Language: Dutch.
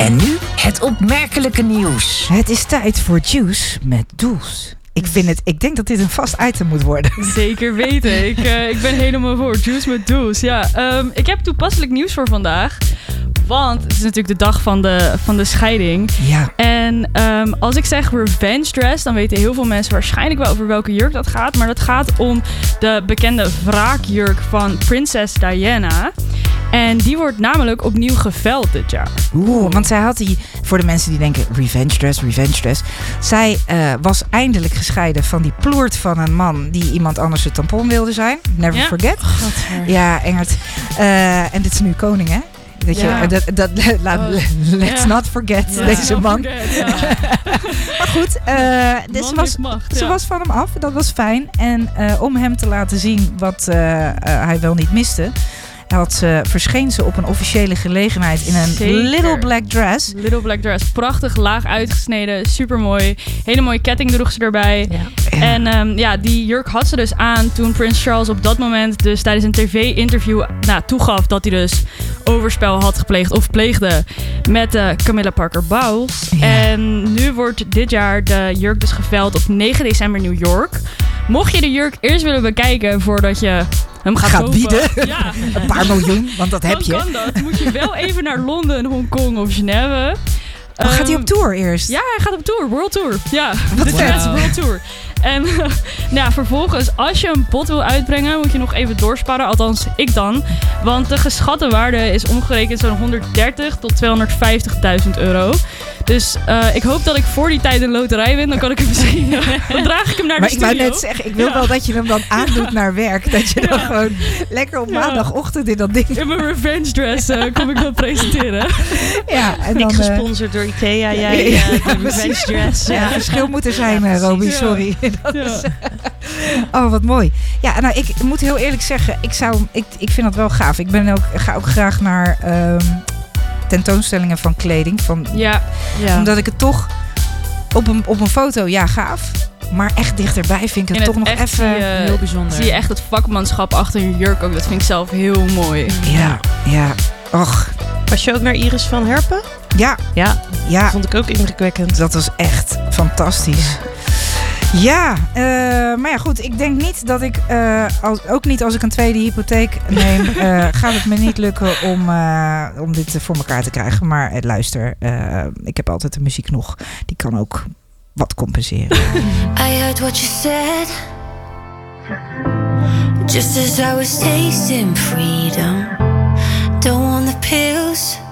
En nu het opmerkelijke nieuws. Het is tijd voor Juice met Doels. Ik denk dat dit een vast item moet worden. Zeker weten. Ik ben helemaal voor. Juice met Doels. Ja, ik heb toepasselijk nieuws voor vandaag. Want het is natuurlijk de dag van de scheiding. Ja. En als ik zeg revenge dress, dan weten heel veel mensen waarschijnlijk wel over welke jurk dat gaat. Maar dat gaat om de bekende wraakjurk van prinses Diana. En die wordt namelijk opnieuw geveld dit jaar. Want zij had die, voor de mensen die denken, revenge dress. Zij was eindelijk gescheiden van die ploert van een man die iemand anders het tampon wilde zijn. Never forget. Ja, Engert. En dit is nu koning, hè? Let's not forget deze man. Maar goed, dus ze was van hem af. Dat was fijn. En om hem te laten zien wat hij wel niet miste, verscheen ze op een officiële gelegenheid in een little black dress. Little black dress. Prachtig, laag uitgesneden. Supermooi. Hele mooie ketting droeg ze erbij. Ja. En die jurk had ze dus aan toen Prins Charles op dat moment dus tijdens een tv-interview toegaf dat hij dus overspel had gepleegd of pleegde met Camilla Parker Bowles. Ja. En nu wordt dit jaar de jurk dus geveld op 9 december in New York. Mocht je de jurk eerst willen bekijken voordat je hem gaat bieden. Ja. Een paar miljoen, want dat heb je. Dan kan dat. Moet je wel even naar Londen, Hongkong of Genève. Gaat hij op tour eerst? Ja, hij gaat op tour. World Tour. Ja, wat vet. World Tour. En vervolgens, als je een bod wil uitbrengen, moet je nog even doorsparen. Althans, ik dan. Want de geschatte waarde is omgerekend zo'n 130.000 tot 250.000 euro. Dus ik hoop dat ik voor die tijd een loterij win. Dan kan ik hem misschien... dan draag ik hem naar de studio. Maar ik wou net zeggen, ik wil wel dat je hem dan aandoet naar werk. Dat je dan gewoon lekker op maandagochtend in dat ding... In mijn revenge dress kom ik dan presenteren. Ja, en dan, ik gesponsord door Ikea. Jij de revenge dress. Ja, verschil moet er zijn, Romy. Sorry. Oh, wat mooi. Ja, nou, ik moet heel eerlijk zeggen, ik vind dat wel gaaf. Ik ga ook graag naar tentoonstellingen van kleding. Omdat ik het toch op een foto, gaaf. Maar echt dichterbij vind ik het toch nog even heel bijzonder. Zie je echt het vakmanschap achter je jurk ook. Dat vind ik zelf heel mooi. Ja. Och. Was je ook naar Iris van Herpen? Ja. Dat vond ik ook indrukwekkend. Dat was echt fantastisch. Ja, maar ja goed, ik denk niet dat ik, ook niet als ik een tweede hypotheek neem, gaat het me niet lukken om dit voor elkaar te krijgen. Maar luister, ik heb altijd de muziek nog, die kan ook wat compenseren. I heard what you said, just as I was tasting freedom. Don't want the pills.